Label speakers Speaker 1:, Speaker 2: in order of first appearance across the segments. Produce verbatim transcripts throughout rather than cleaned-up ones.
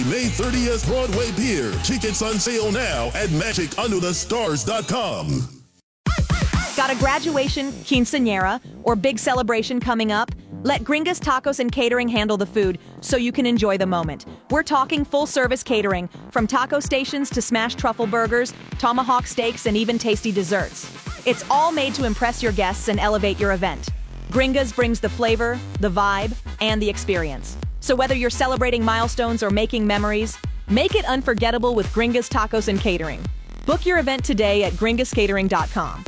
Speaker 1: May thirtieth Broadway Pier. Tickets on sale now at magic under the stars dot com.
Speaker 2: Got a graduation, quinceañera, or big celebration coming up? Let Gringas Tacos and Catering handle the food so you can enjoy the moment. We're talking full-service catering, from taco stations to smashed truffle burgers, tomahawk steaks, and even tasty desserts. It's all made to impress your guests and elevate your event. Gringas brings the flavor, the vibe, and the experience. So whether you're celebrating milestones or making memories, make it unforgettable with Gringas Tacos and Catering. Book your event today at gringas catering dot com.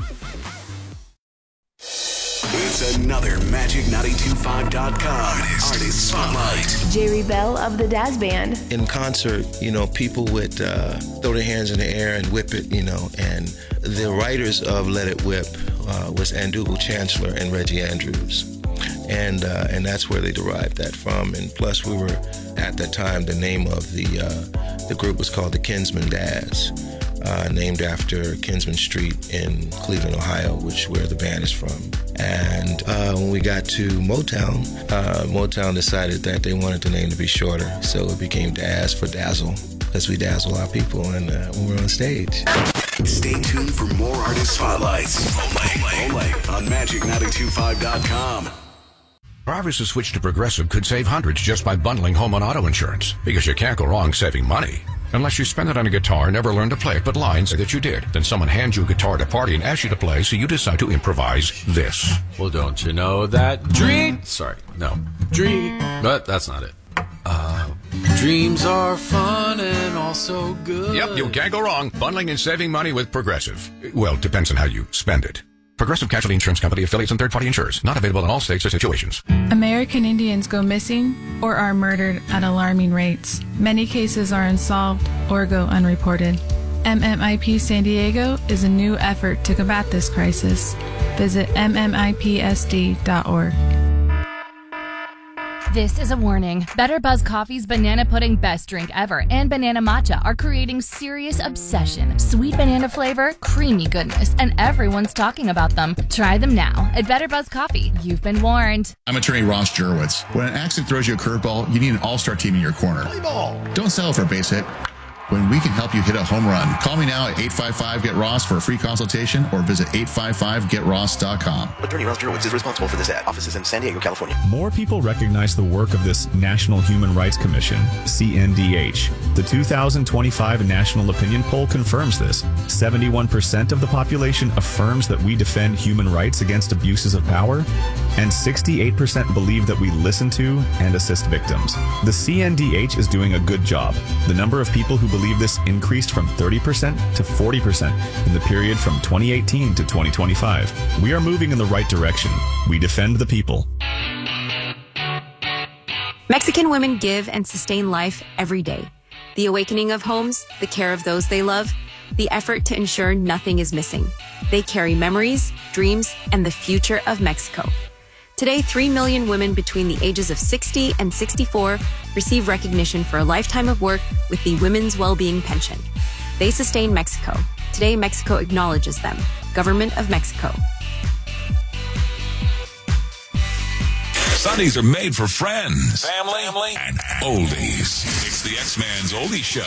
Speaker 3: It's another Magic ninety-two point five dot com Artist Spotlight.
Speaker 4: Jerry Bell of the Daz Band.
Speaker 5: In concert, you know, people would uh, throw their hands in the air and whip it, you know, and the writers of Let It Whip uh, was Andougal Chancellor and Reggie Andrews. And uh, and that's where they derived that from. And plus, we were, at that time, the name of the uh, the group was called the Kinsman Daz, uh, named after Kinsman Street in Cleveland, Ohio, which where the band is from. And uh, when we got to Motown, uh, Motown decided that they wanted the name to be shorter, so it became Daz for Dazzle, because we dazzle our people and uh, when we're on stage.
Speaker 3: Stay tuned for more Artist Spotlights only, only on magic ninety-two point five dot com.
Speaker 6: Drivers who switch to Progressive could save hundreds just by bundling home and auto insurance, because you can't go wrong saving money. Unless you spend it on a guitar and never learn to play it, but lie and say that you did. Then someone hands you a guitar at a party and asks you to play, so you decide to improvise this.
Speaker 7: Well, don't you know that dream... Sorry, no. Dream... But that's not it. Uh, dreams are fun and also good.
Speaker 6: Yep, you can't go wrong bundling and saving money with Progressive. Well, depends on how you spend it. Progressive Casualty Insurance Company, affiliates, and third-party insurers. Not available in all states or situations.
Speaker 8: American Indians go missing or are murdered at alarming rates. Many cases are unsolved or go unreported. M M I P San Diego is a new effort to combat this crisis. Visit m m i p s d dot org.
Speaker 9: This is a warning. Better Buzz Coffee's Banana Pudding Best Drink Ever and Banana Matcha are creating serious obsession. Sweet banana flavor, creamy goodness, and everyone's talking about them. Try them now at Better Buzz Coffee. You've been warned.
Speaker 10: I'm attorney Ross Jurowitz. When an accident throws you a curveball, you need an all-star team in your corner. Don't settle for a base hit when we can help you hit a home run. Call me now at eight five five, get ross for a free consultation or visit eight five five get ross dot com.
Speaker 11: Attorney Ross Jurowitz is responsible for this ad. Offices in San Diego, California.
Speaker 12: More people recognize the work of this National Human Rights Commission, C N D H. The two thousand twenty-five National Opinion Poll confirms this. seventy-one percent of the population affirms that we defend human rights against abuses of power, and sixty-eight percent believe that we listen to and assist victims. The C N D H is doing a good job. The number of people who believe this increased from thirty percent to forty percent in the period from twenty eighteen to twenty twenty-five. We are moving in the right direction. We defend the people.
Speaker 13: Mexican women give and sustain life every day. The awakening of homes, the care of those they love, the effort to ensure nothing is missing. They carry memories, dreams, and the future of Mexico. Today, three million women between the ages of sixty and sixty-four receive recognition for a lifetime of work with the Women's Wellbeing Pension. They sustain Mexico. Today, Mexico acknowledges them. Government of Mexico.
Speaker 14: Sundays are made for friends, family, and oldies. It's the X-Man's Oldie Show.